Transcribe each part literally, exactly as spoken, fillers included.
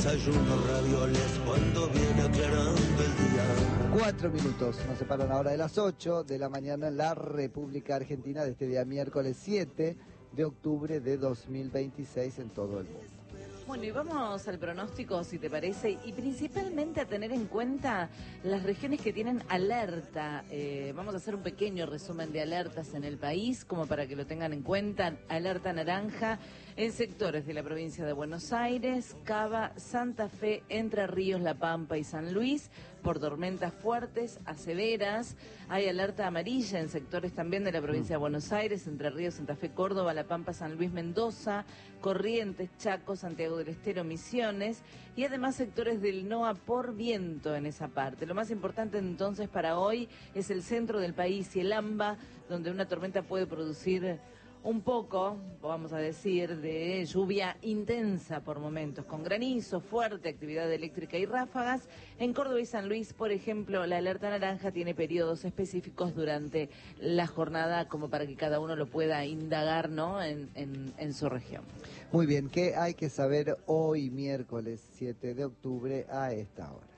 desayuno ravioles cuando viene aclarando el día. Cuatro minutos nos separan ahora de las ocho de la mañana en la República Argentina de este día miércoles siete de octubre de dos mil veintiséis en todo el mundo. Bueno, y vamos al pronóstico, si te parece, y principalmente a tener en cuenta las regiones que tienen alerta. Eh, vamos a hacer un pequeño resumen de alertas en el país, como para que lo tengan en cuenta. Alerta naranja en sectores de la provincia de Buenos Aires, Cava, Santa Fe, Entre Ríos, La Pampa y San Luis, por tormentas fuertes a severas. Hay alerta amarilla en sectores también de la provincia de Buenos Aires, Entre Ríos, Santa Fe, Córdoba, La Pampa, San Luis, Mendoza, Corrientes, Chaco, Santiago del Estero, Misiones, y además sectores del NOA por viento en esa parte. Lo más importante entonces para hoy es el centro del país y el AMBA, donde una tormenta puede producir un poco, vamos a decir, de lluvia intensa por momentos, con granizo, fuerte, actividad eléctrica y ráfagas. En Córdoba y San Luis, por ejemplo, la alerta naranja tiene periodos específicos durante la jornada, como para que cada uno lo pueda indagar, ¿no?, en, en, en su región. Muy bien, ¿qué hay que saber hoy, miércoles siete de octubre, a esta hora?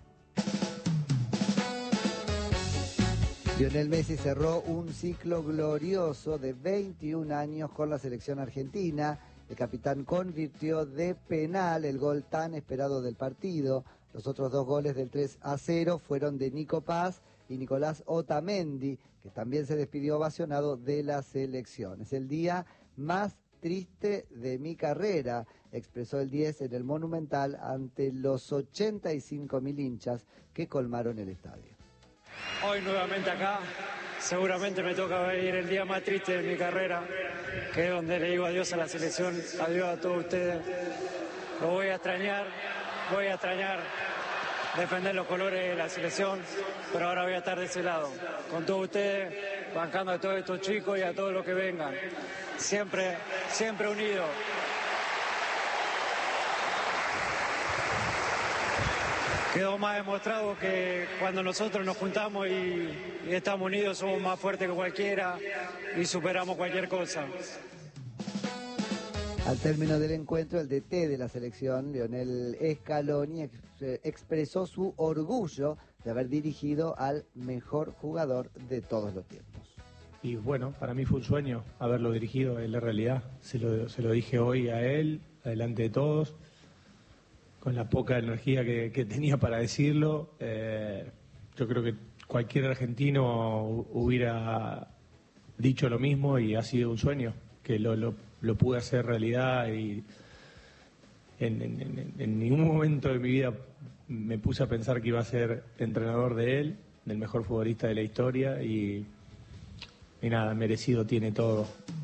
Lionel Messi cerró un ciclo glorioso de veintiún años con la selección argentina. El capitán convirtió de penal el gol tan esperado del partido. Los otros dos goles del tres a cero fueron de Nico Paz y Nicolás Otamendi, que también se despidió ovacionado de la selección. Es el día más triste de mi carrera, expresó el diez en el Monumental ante los ochenta y cinco mil hinchas que colmaron el estadio. Hoy nuevamente acá, seguramente me toca vivir el día más triste de mi carrera, que es donde le digo adiós a la selección, adiós a todos ustedes. Lo voy a extrañar, voy a extrañar defender los colores de la selección, pero ahora voy a estar de ese lado, con todos ustedes, bancando a todos estos chicos y a todos los que vengan. Siempre, siempre unidos. Quedó más demostrado que cuando nosotros nos juntamos y, y estamos unidos somos más fuertes que cualquiera y superamos cualquier cosa. Al término del encuentro, el D T de la selección, Lionel Scaloni, ex, eh, expresó su orgullo de haber dirigido al mejor jugador de todos los tiempos. Y bueno, para mí fue un sueño haberlo dirigido, es la realidad. Se lo, se lo dije hoy a él, delante de todos, con la poca energía que, que tenía para decirlo. Eh, yo creo que cualquier argentino hubiera dicho lo mismo y ha sido un sueño, que lo, lo, lo pude hacer realidad y en, en, en, en ningún momento de mi vida me puse a pensar que iba a ser entrenador de él, del mejor futbolista de la historia y, y nada, merecido tiene todo.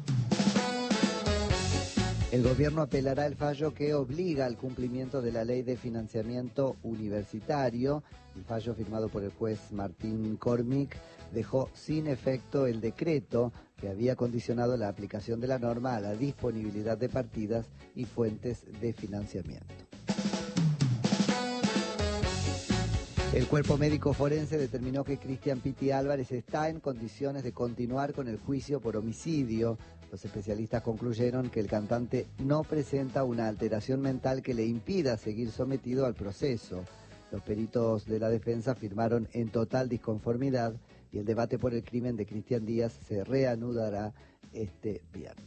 El gobierno apelará el fallo que obliga al cumplimiento de la ley de financiamiento universitario. El fallo firmado por el juez Martín Cormick dejó sin efecto el decreto que había condicionado la aplicación de la norma a la disponibilidad de partidas y fuentes de financiamiento. El cuerpo médico forense determinó que Cristian Piti Álvarez está en condiciones de continuar con el juicio por homicidio. Los especialistas concluyeron que el cantante no presenta una alteración mental que le impida seguir sometido al proceso. Los peritos de la defensa firmaron en total disconformidad y el debate por el crimen de Cristian Díaz se reanudará este viernes.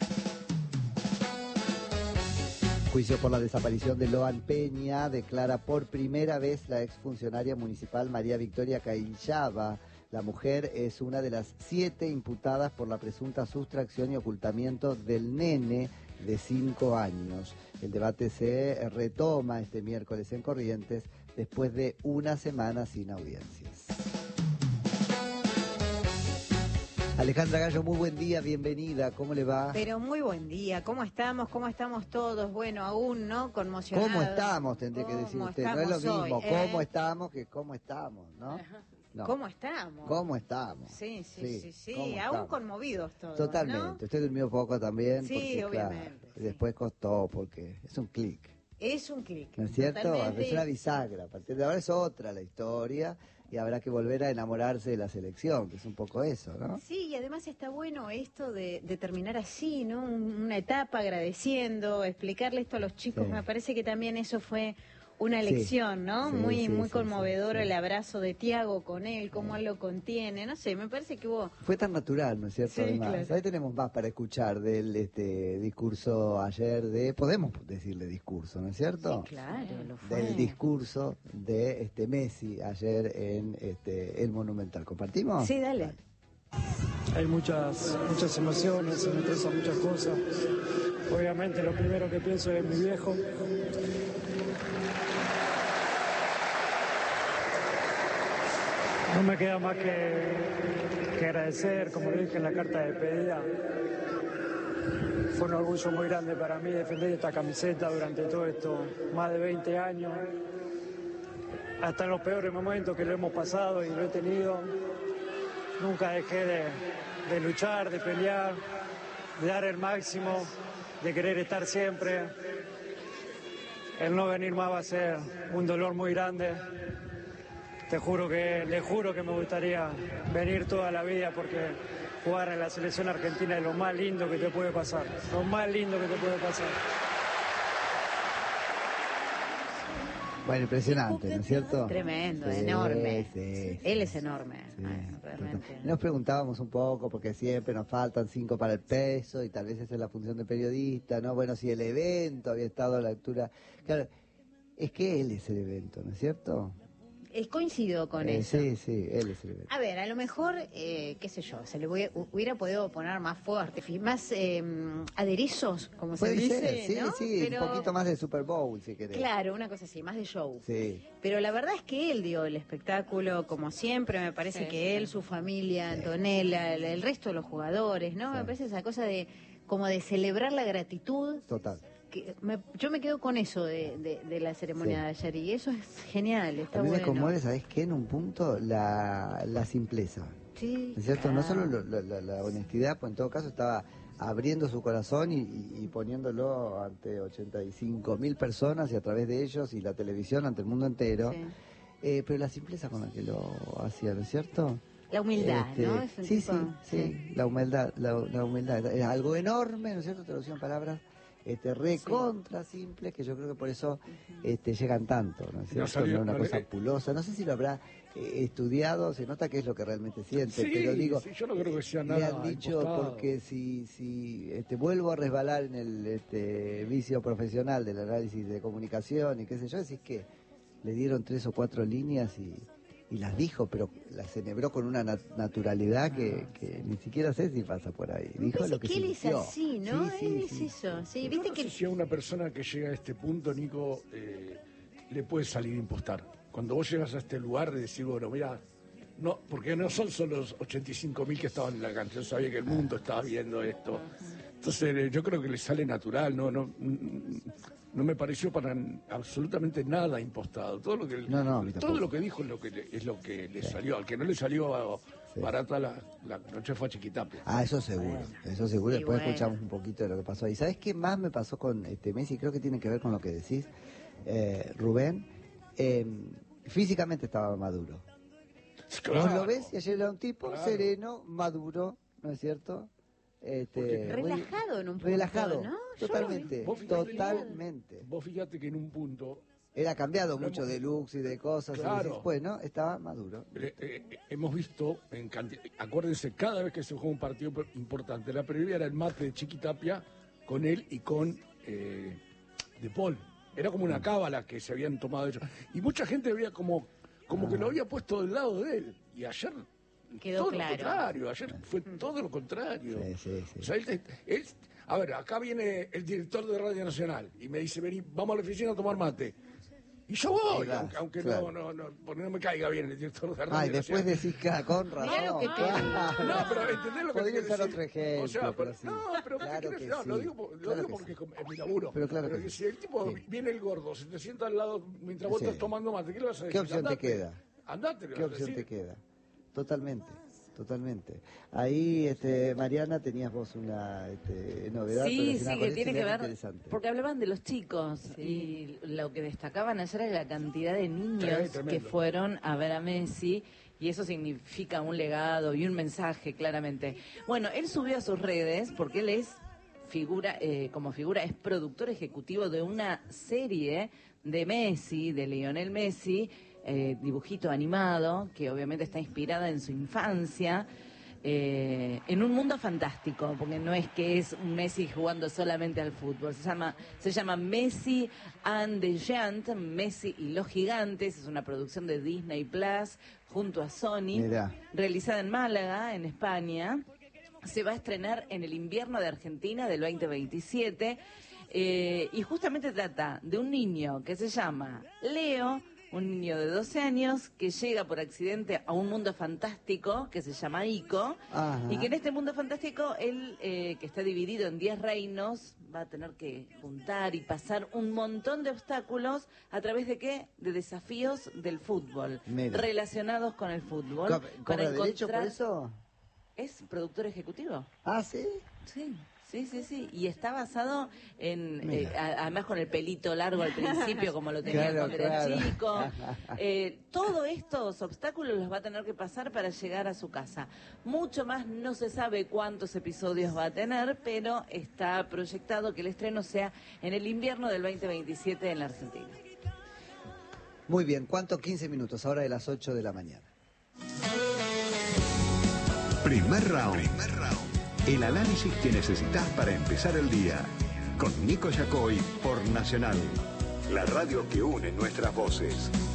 Juicio por la desaparición de Loan Peña, declara por primera vez la exfuncionaria municipal María Victoria Caillaba. La mujer es una de las siete imputadas por la presunta sustracción y ocultamiento del nene de cinco años. El debate se retoma este miércoles en Corrientes después de una semana sin audiencias. Alejandra Gallo, muy buen día, bienvenida, ¿cómo le va? Pero muy buen día, ¿cómo estamos? ¿Cómo estamos todos? Bueno, aún, ¿no? Conmocionados. ¿Cómo estamos? Tendría que decir usted, no es lo mismo, hoy, ¿eh? ¿Cómo estamos que cómo estamos, no? No. ¿Cómo estamos? ¿Cómo estamos? Sí, sí, sí, sí, sí. aún estamos? Conmovidos todos, Totalmente, ¿no? usted durmió poco también. Sí, porque, obviamente. Claro, sí. Después costó porque es un clic. Es un clic. ¿No es cierto? Totalmente. Es una bisagra, a partir de ahora es otra la historia y habrá que volver a enamorarse de la selección, que es un poco eso, ¿no? Sí, y además está bueno esto de, de terminar así, ¿no? Una etapa agradeciendo, explicarle esto a los chicos, Sí. Me parece que también eso fue una Sí. lección, ¿no? Sí, muy sí, muy sí, conmovedor sí, sí. el abrazo de Tiago con él, cómo él lo contiene, no sé, me parece que hubo... Fue tan natural, ¿no es cierto? Sí, Además, claro. ahí tenemos más para escuchar del este discurso ayer de, podemos decirle discurso, ¿no es cierto? Sí, claro, lo fue. Del discurso de este Messi ayer en este el Monumental. ¿Compartimos? Sí, dale. Hay muchas, muchas emociones, se me expresan muchas cosas. Obviamente lo primero que pienso es en mi viejo. No me queda más que, que agradecer, como lo dije en la carta de despedida. Fue un orgullo muy grande para mí defender esta camiseta durante todo esto, más de veinte años. Hasta en los peores momentos que lo hemos pasado y lo he tenido. Nunca dejé de, de luchar, de pelear, de dar el máximo, de querer estar siempre. El no venir más va a ser un dolor muy grande. Te juro que, le juro que me gustaría venir toda la vida porque jugar en la selección argentina es lo más lindo que te puede pasar. Lo más lindo que te puede pasar. Bueno, impresionante, ¿no es cierto? Tremendo, Sí, enorme. sí, sí, Él sí. es enorme, Sí, ay, realmente. total. Nos preguntábamos un poco, porque siempre nos faltan cinco para el peso, y tal vez esa es la función de periodista, ¿no? Bueno, si el evento había estado a la altura... Claro, es que él es el evento, ¿no es cierto? Es coincido con Eh, eso. Sí, sí, él es el evento. A ver, a lo mejor, eh, qué sé yo, se le voy- hubiera podido poner más fuego artificial, más eh, aderezos, como se Puede dice, ser, sí, ¿no? sí, Pero, un poquito más de Super Bowl, si querés. claro, una cosa así, más de show. Sí. Pero la verdad es que él dio el espectáculo, como siempre, me parece Sí, que sí. él, su familia, Antonella, el, el resto de los jugadores, ¿no? Sí. Me parece esa cosa de, como de celebrar la gratitud. Total. Que me- yo me quedo con eso de, de- de la ceremonia Sí. de ayer y eso es genial, está A mí me bueno. conmueve, ¿sabés qué? En un punto, la, la simpleza. Sí, ¿No es cierto? No ah. solo lo- lo- la, la honestidad, pues en todo caso estaba abriendo su corazón y, y- y poniéndolo ante ochenta y cinco mil personas y a través de ellos y la televisión ante el mundo entero. Sí. Eh, pero la simpleza con la que lo hacía, ¿no es cierto? La humildad, Este, ¿no? Es un sí, tipo- sí, sí, la humildad, la, la humildad. Es algo enorme, ¿no es cierto? Traducido en palabras. Este, recontra simple, que yo creo que por eso este, llegan tanto, ¿no es cierto? salió- no es una no cosa le- pulosa. No sé si lo habrá eh, estudiado, se nota que es lo que realmente siente, Sí, pero digo, sí, yo no creo que sea le nada han dicho impostado. porque si, si este, vuelvo a resbalar en el este, vicio profesional del análisis de comunicación y qué sé yo, decís que le dieron tres o cuatro líneas y, y las dijo, pero las enhebró con una nat- naturalidad que, que ni siquiera sé si pasa por ahí. Me Dijo parece lo que, que él es sintió. así, ¿no? Sí, sí, él es sí. eso. Sí, Yo viste no que sé si a una persona que llega a este punto, Nico, eh, le puede salir a impostar. Cuando vos llegas a este lugar de decir, bueno, mira, no, porque no son solo los ochenta y cinco mil que estaban en la cancha, yo sabía que el mundo estaba viendo esto. Entonces eh, yo creo que le sale natural, no, no, mm, no me pareció para n- absolutamente nada impostado. Todo lo que No, no, a mí todo tampoco. lo que dijo es lo que le, es lo que le salió. Al que no le salió Sí. barata la, la noche fue a Chiquitapia. Ah, eso seguro, eso seguro. Y Después bueno. escuchamos un poquito de lo que pasó. ¿Y sabes qué más me pasó con este Messi? Creo que tiene que ver con lo que decís, eh, Rubén. Eh, físicamente estaba maduro. Vos Claro. lo ves y ayer era un tipo Claro. sereno, maduro, ¿no es cierto? Este, Porque- muy- relajado en un punto, relajado, ¿no? Yo totalmente, Vos fíjate- totalmente. Vos fíjate que en un punto Era cambiado Lo mucho hemos- de looks y de cosas. y Claro. decís, bueno, estaba maduro. Eh, eh, hemos visto, en canti- acuérdense, cada vez que se juega un partido per- importante, la previa era el mate de Chiquitapia con él y con eh, De Paul. Era como Mm. una cábala que se habían tomado ellos. Y mucha gente veía como, como que lo había puesto del lado de él. Y ayer, Quedó todo claro. lo contrario, ayer fue todo lo contrario. Sí, sí, sí. O sea, él, él- a ver, acá viene el director de Radio Nacional y me dice, vení, vamos a la oficina a tomar mate. Y yo voy, Ahí va, aunque, aunque claro. no, no, no, porque no me caiga bien el director de Radio Ay, después Nacional. decís que con razón. Mirá lo que te- claro. No, pero ¿entendés lo que Podría te usar quiero otro decir? ejemplo, O sea, pero pero- sí. no, pero ¿qué Claro querés? que No, sí. lo digo, por- lo Claro digo que porque sí. es mi laburo. Pero claro que que sí. si el tipo Sí. viene el gordo, se te sienta al lado mientras vos Sí. estás tomando mate, ¿qué le vas a decir? ¿Qué opción te Andate. queda? Andate, le ¿Qué vas a opción te decir. queda? Totalmente, totalmente. Ahí, este, Mariana, tenías vos una este, novedad. Sí, relacionada sí, con que esto tiene y que era ver, interesante. porque hablaban de los chicos y lo que destacaban ayer era la cantidad de niños Sí, tremendo. que fueron a ver a Messi y eso significa un legado y un mensaje claramente. Bueno, él subió a sus redes porque él es figura, eh, como figura, es productor ejecutivo de una serie de Messi, de Lionel Messi, eh, dibujito animado, que obviamente está inspirada en su infancia, eh, en un mundo fantástico, porque no es que es un Messi jugando solamente al fútbol, se llama, se llama Messi and the Giants, Messi y los Gigantes, es una producción de Disney Plus junto a Sony, Mirá. realizada en Málaga, en España. Se va a estrenar en el invierno de Argentina del veinte veintisiete, eh, y justamente trata de un niño que se llama Leo, un niño de doce años que llega por accidente a un mundo fantástico que se llama Ico. Ajá. Y que en este mundo fantástico él, eh, que está dividido en diez reinos, va a tener que juntar y pasar un montón de obstáculos a través de qué, de desafíos del fútbol, Mira. relacionados con el fútbol. ¿Co- ¿Cobra derecho por encontrar- eso? Es productor ejecutivo. Ah, ¿sí? Sí, sí, sí, sí. Y está basado en, Mira. eh, a- además con el pelito largo al principio, como lo tenía Claro, cuando era claro. chico. Eh, todos estos obstáculos los va a tener que pasar para llegar a su casa. Mucho más no se sabe cuántos episodios va a tener, pero está proyectado que el estreno sea en el invierno del veinte veintisiete en la Argentina. Muy bien, ¿cuánto? quince minutos, ahora de las ocho de la mañana. Primer round. Primer round. El análisis que necesitas para empezar el día. Con Nico Yacoy por Nacional. La radio que une nuestras voces.